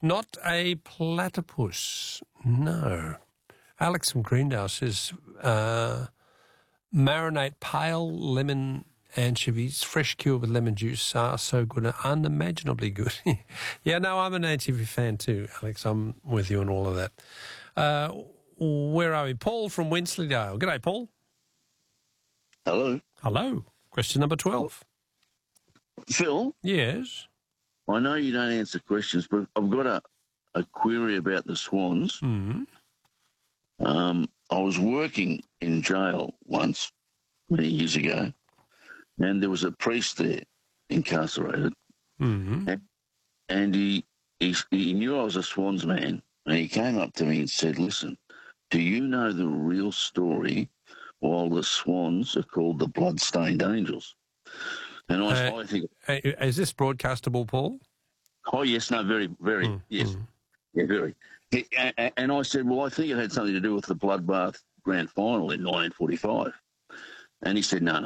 Not a platypus. No. Alex from Greendale says marinate pale lemon anchovies, fresh cured with lemon juice are so good and unimaginably good. Yeah, no, I'm an anchovy fan too, Alex. I'm with you on all of that. Where are we? Paul from Wensleydale. G'day, Paul. Hello. Hello. Question number 12. Phil, Yes. I know you don't answer questions, but I've got a query about the Swans. Mm. I was working in jail once, many years ago, and there was a priest there incarcerated, Mm. and he knew I was a Swans man, and he came up to me and said, listen, do you know the real story while the Swans are called the Bloodstained Angels? And I think... Is this broadcastable, Paul? Oh, yes, no, very, very, yes. Yeah, very. And I said, well, I think it had something to do with the Bloodbath Grand Final in 1945. And he said, no.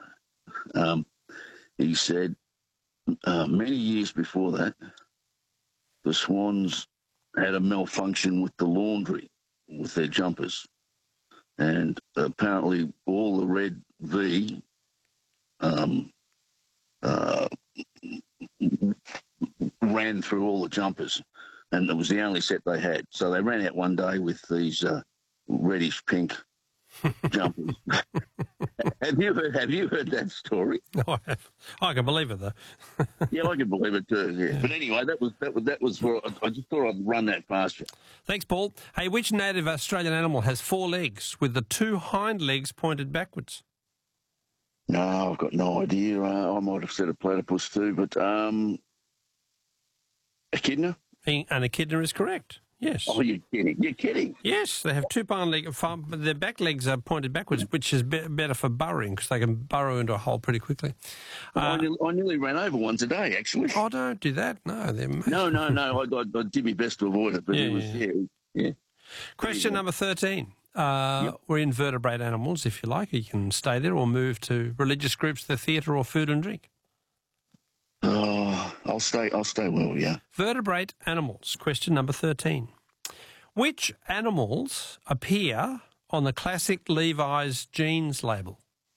He said, many years before that, the Swans had a malfunction with the laundry, with their jumpers. And apparently all the red V ran through all the jumpers, and it was the only set they had. So they ran out one day with these reddish pink jumpers. Have you heard that story? No, I have. I can believe it though. Yeah, I can believe it too. Yeah. But anyway, that was for. I just thought I'd run that past you. Thanks, Paul. Hey, which native Australian animal has 4 legs with the 2 hind legs pointed backwards? No, I've got no idea. I might have said a platypus too, but echidna? An echidna is correct. Yes. Oh, you're kidding. You're kidding. Yes, they have 2 hind legs, but their back legs are pointed backwards, which is better for burrowing because they can burrow into a hole pretty quickly. I nearly ran over one today, actually. Oh, don't do that. No, they're No. I did my best to avoid it, but it was, yeah. Question number 13. We're invertebrate animals, if you like. You can stay there or move to religious groups, the theatre or food and drink. Oh, I'll stay well, yeah. Vertebrate animals. Question number 13. Which animals appear on the classic Levi's jeans label?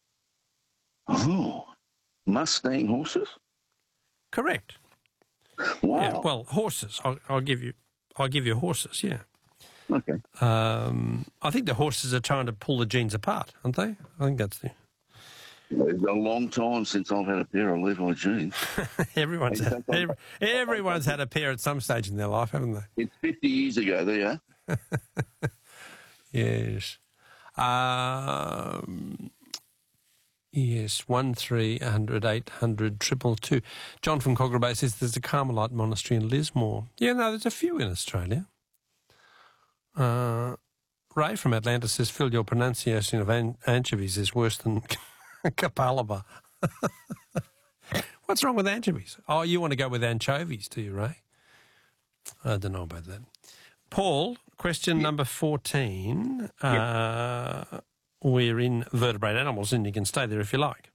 Oh, Mustang horses? Correct. Wow. Yeah, well, horses. I'll give you horses, yeah. Okay. I think the horses are trying to pull the jeans apart, aren't they? I think that's the... It's a long time since I've had a pair of Levi jeans. everyone's had a pair at some stage in their life, haven't they? It's 50 years ago, there you are. Yes. Yes, 1300 800 222. John from Cogra Bay says there's a Carmelite monastery in Lismore. Yeah, no, there's a few in Australia. Ray from Atlanta says, Phil, your pronunciation of anchovies is worse than Kapalaba. What's wrong with anchovies? Oh, you want to go with anchovies, do you, Ray? I don't know about that. Paul, question number 14. We're in vertebrate animals, and you can stay there if you like.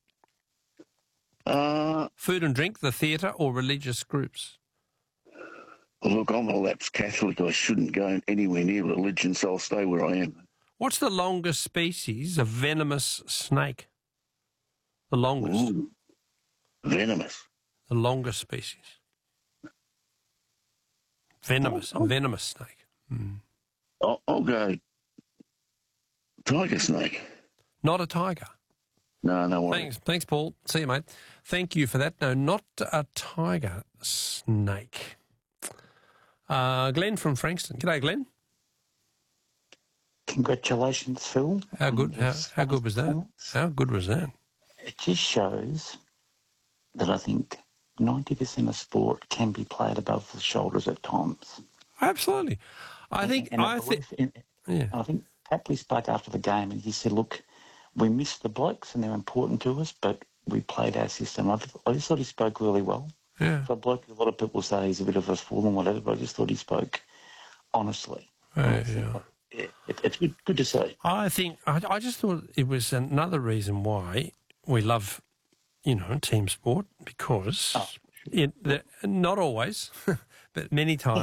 Food and drink, the theatre, or religious groups? Look, I'm a lapsed Catholic. I shouldn't go anywhere near religion, so I'll stay where I am. What's the longest species of venomous snake? The longest. Ooh, venomous. The longest species. Venomous snake. I'll go tiger snake. Not a tiger. No worries. Thanks, Paul. See you, mate. Thank you for that. No, not a tiger snake. Glenn from Frankston. G'day, Glenn. Congratulations, Phil. How good was that? How good was that? It just shows that I think 90% of sport can be played above the shoulders at times. Absolutely. I think Tapley spoke after the game and he said, look, we missed the blokes and they're important to us, but we played our system. I just thought he spoke really well. Yeah. For a bloke, a lot of people say he's a bit of a fool and whatever, but I just thought he spoke honestly. It's good to see. I think I just thought it was another reason why we love, team sport, because not always, but many times.